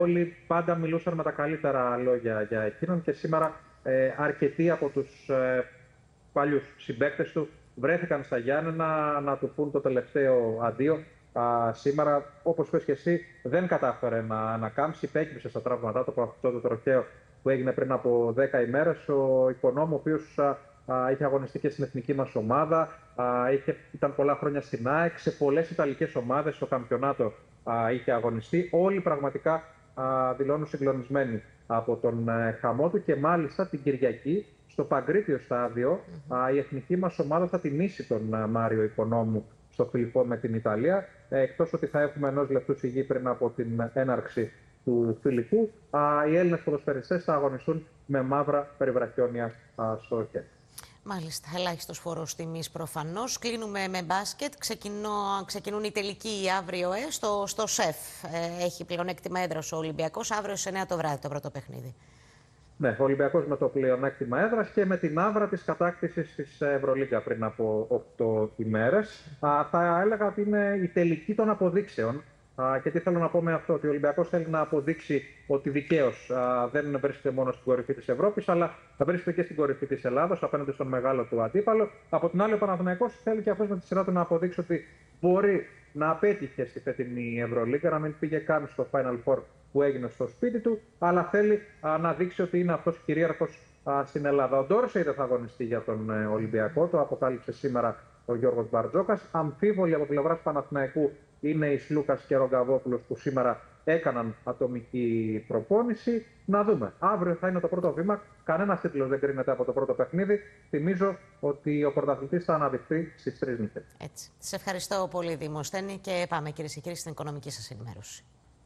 όλοι πάντα μιλούσαν με τα καλύτερα λόγια για εκείνον και σήμερα αρκετοί από τους παλιούς συμπαίκτες του βρέθηκαν στα Γιάννενα να του πούν το τελευταίο αντίο. Σήμερα, όπως πες και εσύ, δεν κατάφερε να ανακάμψει, υπέκυψε στα τραύματά του από αυτό το τροχαίο που έγινε πριν από 10 ημέρες. Ο Οικονόμου, ο οποίος είχε αγωνιστεί και στην εθνική μας ομάδα, ήταν πολλά χρόνια στην ΑΕΚ, σε πολλές ιταλικές ομάδες, στο καμπιονάτο είχε αγωνιστεί. Όλοι πραγματικά δηλώνουν συγκλονισμένοι από τον χαμό του και μάλιστα την Κυριακή στο Παγκρίτιο στάδιο η εθνική μας ομάδα θα τιμήσει τον Μάριο Οικονόμου στο φιλικό με την Ιταλία. Εκτός ότι θα έχουμε ενός λεπτού σιγή πριν από την έναρξη του φιλικού, οι Έλληνες ποδοσφαιριστές θα αγωνιστούν με μαύρα περιβραχιόνια στο χέρι. Μάλιστα, ελάχιστος φόρος τιμής προφανώς. Κλείνουμε με μπάσκετ. Ξεκινούν οι τελικοί αύριο στο ΣΕΦ. Έχει πλεονέκτημα έδρας ο Ολυμπιακός. Αύριο στις 9 το βράδυ το πρώτο παιχνίδι. Ναι, ο Ολυμπιακός με το πλεονέκτημα έδρας και με την άβρα της κατάκτησης της Ευρωλίγκα πριν από 8 ημέρες. Θα έλεγα ότι είναι η τελική των αποδείξεων. Και τι θέλω να πω με αυτό, ότι ο Ολυμπιακός θέλει να αποδείξει ότι δικαίως δεν βρίσκεται μόνο στην κορυφή της Ευρώπης, αλλά θα βρίσκεται και στην κορυφή της Ελλάδος, απέναντι στον μεγάλο του αντίπαλο. Από την άλλη, ο Παναθηναϊκός θέλει και αυτός με τη σειρά του να αποδείξει ότι μπορεί να απέτυχε στη φετινή Ευρωλίγκα, να μην πήγε καν στο Final Four που έγινε στο σπίτι του, αλλά θέλει να δείξει ότι είναι αυτός κυρίαρχος στην Ελλάδα. Ο Ντόρσεϊ δεν θα αγωνιστεί για τον Ολυμπιακό, το αποκάλυψε σήμερα ο Γιώργος Μπαρτζόκας. Αμφίβολοι από πλευράς Παναθηναϊκού είναι οι Σλούκας και Ρογκαβόπουλος που σήμερα έκαναν ατομική προπόνηση. Να δούμε. Αύριο θα είναι το πρώτο βήμα. Κανένας τίτλος δεν κρίνεται από το πρώτο παιχνίδι. Θυμίζω ότι ο πρωταθλητής θα αναδειχθεί στις 3 νύχτες. Έτσι. Σε ευχαριστώ πολύ, Δημοσθένη, και πάμε, κυρίες και κύριοι, στην οικονομική σας ενημέρωση.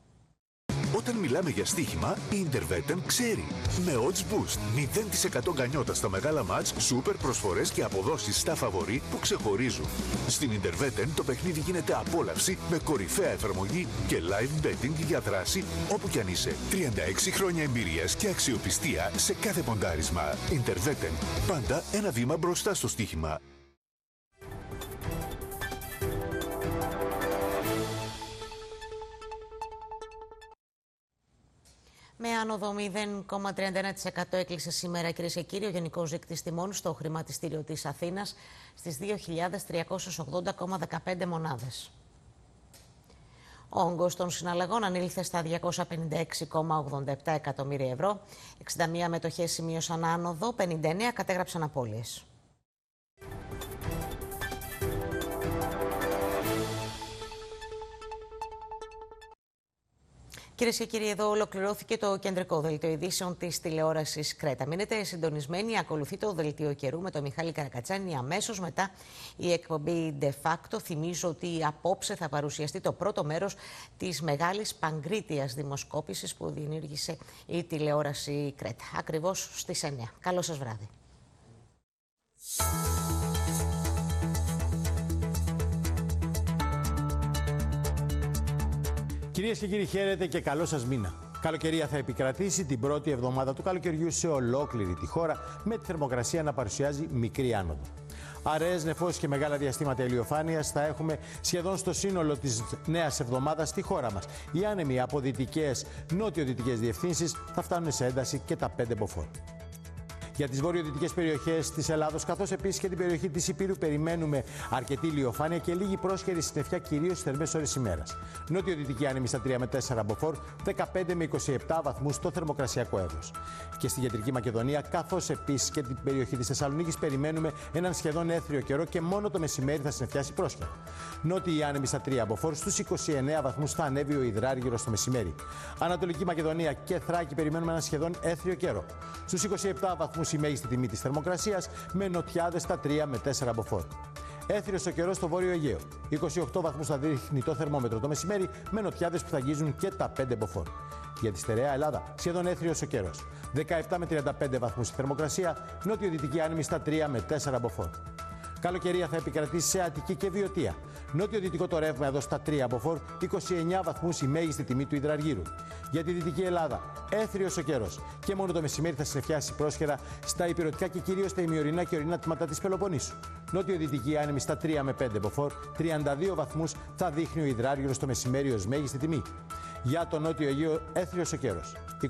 Όταν μιλάμε για στοίχημα, η Intervetten ξέρει. Με Odds Boost, 0% γκανιότα στα μεγάλα μάτς, σούπερ προσφορές και αποδόσεις στα φαβορί που ξεχωρίζουν. Στην Intervetten το παιχνίδι γίνεται απόλαυση με κορυφαία εφαρμογή και live betting για δράση όπου κι αν είσαι. 36 χρόνια εμπειρίας και αξιοπιστία σε κάθε ποντάρισμα. Intervetten, πάντα ένα βήμα μπροστά στο στοίχημα. Με άνοδο 0,31% έκλεισε σήμερα, κυρίες και κύριοι, ο γενικός δείκτης τιμών στο χρηματιστήριο της Αθήνας στις 2.380,15 μονάδες. Ο όγκος των συναλλαγών ανήλθε στα 256,87 εκατομμύρια ευρώ. 61 μετοχές σημείωσαν άνοδο, 59 κατέγραψαν απώλειες. Κυρίες και κύριοι, εδώ ολοκληρώθηκε το κεντρικό δελτίο ειδήσεων της τηλεόρασης Κρέτα. Μείνετε συντονισμένοι, ακολουθεί το δελτίο καιρού με τον Μιχάλη Καρακατσάνη. Αμέσως μετά η εκπομπή De Facto. Θυμίζω ότι απόψε θα παρουσιαστεί το πρώτο μέρος της μεγάλης παγκρίτιας δημοσκόπησης που διενήργησε η τηλεόραση Κρέτα. Ακριβώς στις 9. Καλό σας βράδυ. Κυρίες και κύριοι, χαίρετε και καλό σας μήνα. Καλοκαιρία θα επικρατήσει την πρώτη εβδομάδα του καλοκαιριού σε ολόκληρη τη χώρα, με τη θερμοκρασία να παρουσιάζει μικρή άνοδο. Αραιές νεφώσεις και μεγάλα διαστήματα ηλιοφάνειας θα έχουμε σχεδόν στο σύνολο της νέας εβδομάδας στη χώρα μας. Οι άνεμοι από δυτικές, νότιο-δυτικές διευθύνσεις θα φτάνουν σε ένταση και τα 5 μποφόρ. Για τις βορειοδυτικές περιοχές της Ελλάδος, καθώς επίσης και την περιοχή της Ηπείρου, περιμένουμε αρκετή ηλιοφάνεια και λίγη πρόσχερη συννεφιά, κυρίως στις θερμές ώρες ημέρας. Νότιο-δυτική άνεμη στα 3 με 4 μποφόρ, 15 με 27 βαθμούς το θερμοκρασιακό εύρος. Και στη Κεντρική Μακεδονία, καθώς επίσης και την περιοχή της Θεσσαλονίκης, περιμένουμε έναν σχεδόν έθριο καιρό και μόνο το μεσημέρι θα συννεφιάσει πρόσχερα. Νότιοι άνεμοι στα 3 μποφόρ, στους 29 βαθμούς θα ανέβει ο υδράργυρος το μεσημέρι. Ανατολική Μακεδονία και Θράκη περιμένουμε έναν σχεδόν έθριο καιρό. Στους 27 βαθμούς η μέγιστη τιμή της θερμοκρασίας, με νοτιάδες στα 3 με 4 μποφόρ. Έθριος ο καιρός στο Βόρειο Αιγαίο. 28 βαθμούς θα δείχνει το θερμόμετρο το μεσημέρι, με νοτιάδες που θα αγγίζουν και τα 5 μποφόρ. Για τη στερεά Ελλάδα, σχεδόν έθριος ο καιρός. 17 με 35 βαθμούς η θερμοκρασία, νότιο-δυτική άνεμη στα 3 με 4 μποφόρ. Καλοκαιρία θα επικρατήσει σε Αττική και Βιωτία. Νότιο-δυτικό το ρεύμα εδώ στα 3 μποφόρ, 29 βαθμούς η μέγιστη τιμή του υδραργύρου. Για τη Δυτική Ελλάδα, έθριος ο καιρός και μόνο το μεσημέρι θα συννεφιάσει πρόσχερα στα υπηρετικά και κυρίως στα ημιορεινά και ορεινά τμήματα της Πελοποννήσου. Νότιο-δυτική άνεμη στα 3 με 5 μποφόρ, 32 βαθμούς θα δείχνει ο υδράργυρος το μεσημέρι ως μέγιστη τιμή. Για τον Νότιο Αιγαίο έθριος ο καιρός.